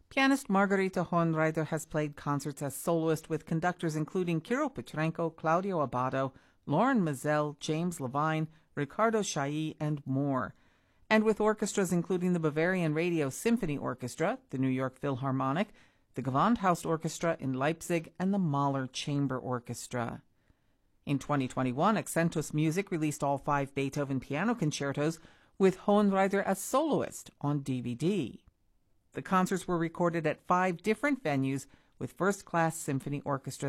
Pianist Margarita Hohenreiter has played concerts as soloist with conductors including Kirill Petrenko, Claudio Abbado, Lauren Mazel, James Levine, Ricardo Chailly, and more. And with orchestras including the Bavarian Radio Symphony Orchestra, the New York Philharmonic, the Gewandhaus Orchestra in Leipzig, and the Mahler Chamber Orchestra. In 2021, Accentus Music released all 5 Beethoven piano concertos with Hohenreiter as soloist on DVD. The concerts were recorded at 5 different venues with first-class symphony orchestras